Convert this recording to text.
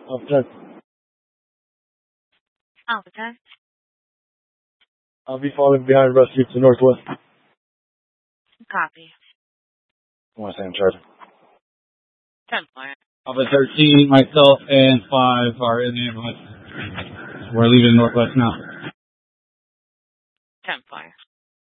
Alpha 10. Alpha 10. I'll be falling behind Rusty to the northwest. Copy. I want to say I'm charging. 10-4. Alpha 13, myself, and 5 are in the ambulance. We're leaving northwest now. 10-4.